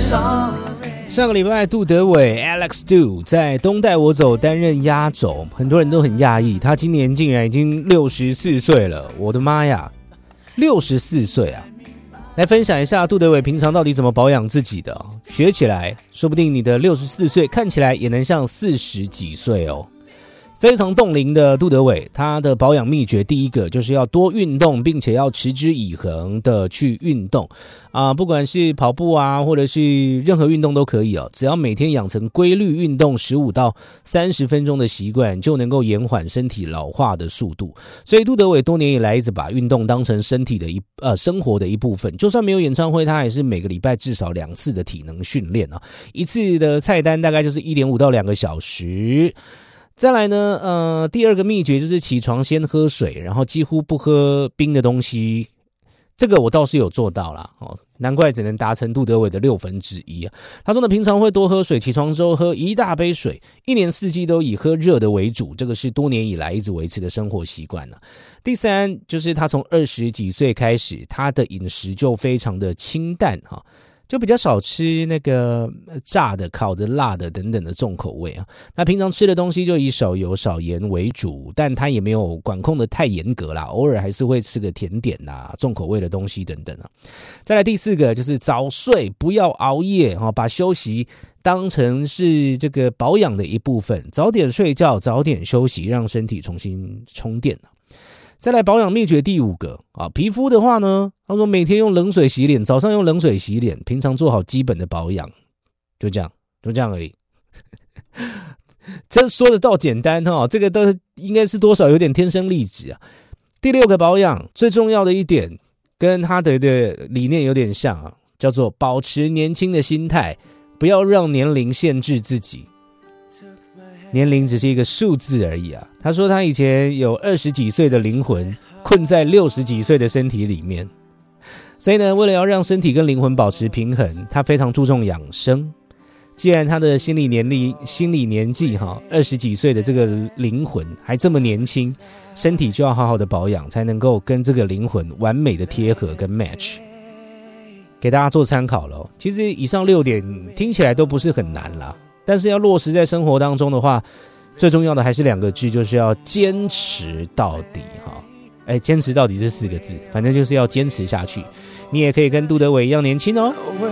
上个礼拜杜德伟 Alex Do 在东带我走担任压轴，很多人都很讶异，他今年竟然已经64岁了，我的妈呀，64岁啊！来分享一下杜德伟平常到底怎么保养自己的，学起来说不定你的64岁看起来也能像40几岁哦。非常冻龄的杜德伟，他的保养秘诀第一个就是要多运动，并且要持之以恒的去运动不管是跑步啊，或者是任何运动都可以只要每天养成规律运动15到30分钟的习惯，就能够延缓身体老化的速度。所以杜德伟多年以来一直把运动当成身体的生活的一部分，就算没有演唱会，他也是每个礼拜至少2次的体能训练一次的菜单大概就是 1.5 到2个小时。再来呢，第二个秘诀就是起床先喝水，然后几乎不喝冰的东西。这个我倒是有做到啦难怪只能达成杜德伟的1/6他说呢，平常会多喝水，起床之后喝1大杯水，一年四季都以喝热的为主，这个是多年以来一直维持的生活习惯第三就是他从20几岁开始，他的饮食就非常的清淡就比较少吃那个炸的、烤的、辣的等等的重口味那平常吃的东西就以少油少盐为主，但他也没有管控的太严格啦，偶尔还是会吃个甜点重口味的东西等等再来第4个就是早睡，不要熬夜把休息当成是这个保养的一部分，早点睡觉，早点休息，让身体重新充电再来保养秘诀第5个皮肤的话呢，他说每天用冷水洗脸，早上用冷水洗脸，平常做好基本的保养，就这样而已。这说得到简单这个都应该是多少有点天生丽质第6个保养最重要的一点，跟哈德的理念有点像叫做保持年轻的心态，不要让年龄限制自己。年龄只是一个数字而已他说他以前有20几岁的灵魂困在60几岁的身体里面，所以呢，为了要让身体跟灵魂保持平衡，他非常注重养生。既然他的心理年纪20几岁的这个灵魂还这么年轻，身体就要好好的保养，才能够跟这个灵魂完美的贴合跟 match。 给大家做参考了其实以上6点听起来都不是很难啦，但是要落实在生活当中的话，最重要的还是2个字，就是要坚持到底坚持到底是4个字，反正就是要坚持下去。你也可以跟杜德伟一样年轻